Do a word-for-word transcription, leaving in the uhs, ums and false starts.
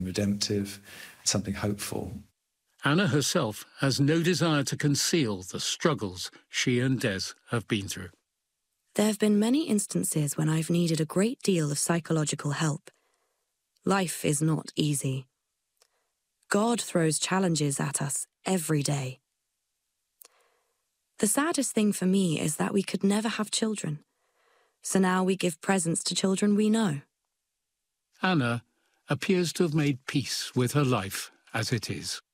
redemptive, something hopeful. Anna herself has no desire to conceal the struggles she and Des have been through. There have been many instances when I've needed a great deal of psychological help. Life is not easy. God throws challenges at us every day. The saddest thing for me is that we could never have children. So now we give presents to children we know. Anna appears to have made peace with her life as it is.